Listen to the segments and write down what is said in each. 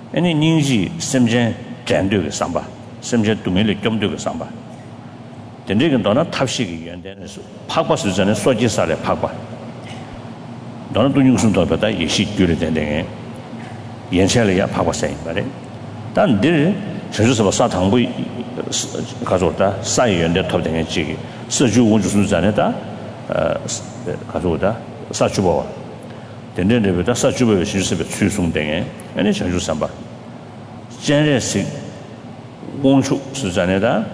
Any Ninji, Semjan, Jandu, Samba, Semjan to Mili, Jumdu, Samba. The Nigan Donna Tapshi and then Papa Susan and Soji Sale Papa. Donna do use to but I see good and then Yenselia Papa saying, but then did Jesus of Satan we Kazota, Sai and the top and Chigi, Sergio Wunju Zaneta, Kazota, Sachubo. Then the Sachubo is used to be true soon, and it's a Samba. Generous Wunju Suzaneta,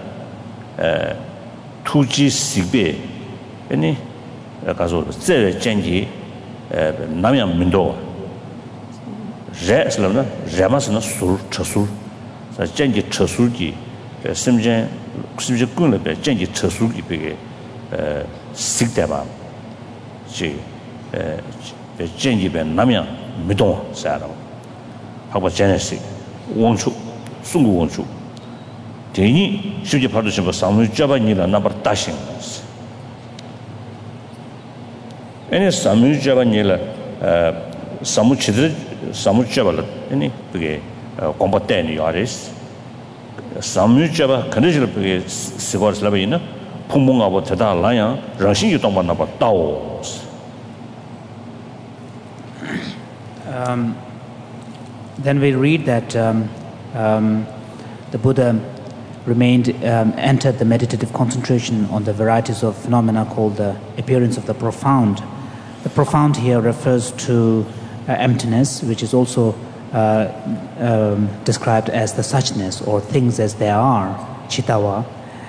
2G Sigbe, any Kazo, Zere Genji, Namiam Mindo, Reslavna, Ramasana Sur, Chasur, Genji Chasurgi, Simjan, Simjakuna, Genji Chasurgi, Sigdeba, Genji Ben Namiam Midon, Saddam. How about Genesis? Wonchu, Sungu Wonchu. Tini, should you publish of some Javanila number dashing? Any Samu Javanila, Samu Chidri, Samu Javala, any combatani artists. Samu Java, conditional Sivars Lavina, Pumunga, Tada Lion, Rashi, you don't want about Taos. Then we read that the Buddha entered the meditative concentration on the varieties of phenomena called the appearance of the profound. The profound here refers to emptiness, which is also described as the suchness or things as they are, chitawa,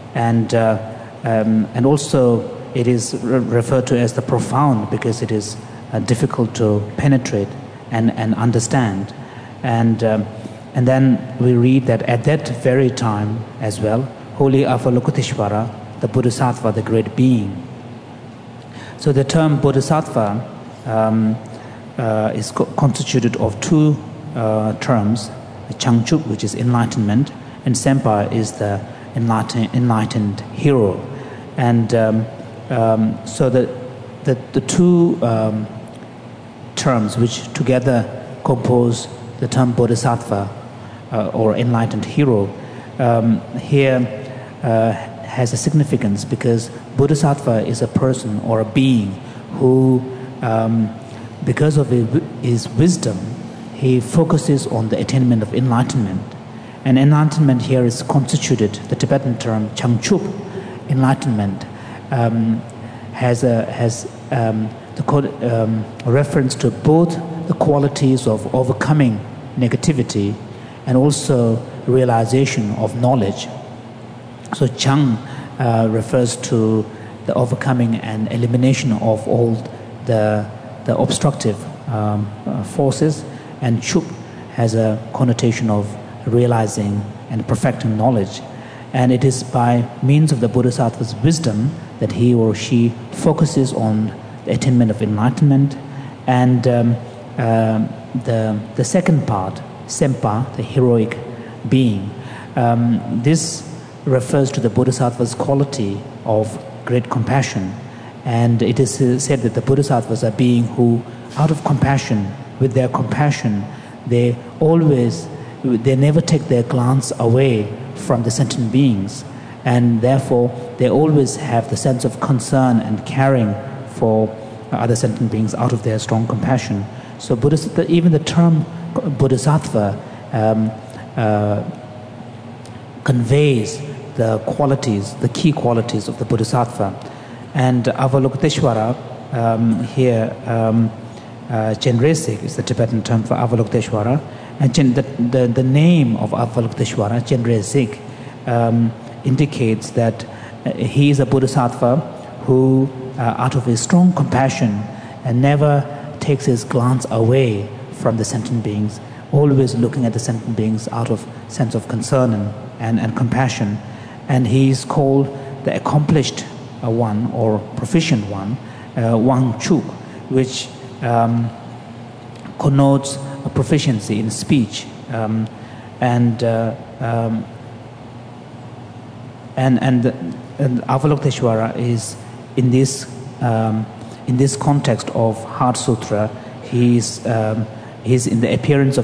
and also it is referred to as the profound because it is difficult to penetrate and understand. And then we read that at that very time as well, Holy Avalokiteshvara, the Bodhisattva, the great being. So the term Bodhisattva is constituted of two terms, Changchup, which is enlightenment, and Sempa is the enlightened hero. And so the two terms which together compose the term Bodhisattva or enlightened hero here has a significance because Bodhisattva is a person or a being who, because of his wisdom, he focuses on the attainment of enlightenment. And enlightenment here is constituted, the Tibetan term Changchup, enlightenment, has the reference to both the qualities of overcoming negativity and also realization of knowledge. So Chang refers to the overcoming and elimination of all the obstructive forces, and Chup has a connotation of realizing and perfecting knowledge. And it is by means of the Bodhisattva's wisdom that he or she focuses on the attainment of enlightenment. And the second part, Sempa, the heroic being, this refers to the Bodhisattva's quality of great compassion. And it is said that the Bodhisattvas are beings who, out of compassion, with their compassion, they never take their glance away from the sentient beings, and therefore they always have the sense of concern and caring for other sentient beings out of their strong compassion. So even the term Bodhisattva conveys the qualities, the key qualities of the Bodhisattva. And Avalokiteshvara here, Chenresik is the Tibetan term for Avalokiteshvara, and the name of Avalokiteshvara, Chenresik, indicates that he is a Bodhisattva who, out of his strong compassion, never takes his glance away from the sentient beings, always looking at the sentient beings out of sense of concern and compassion. And he is called the accomplished one or proficient one, Wang Chuk, which connotes a proficiency in speech, and Avalokiteshvara is in this context of Heart Sutra. He's in the appearance of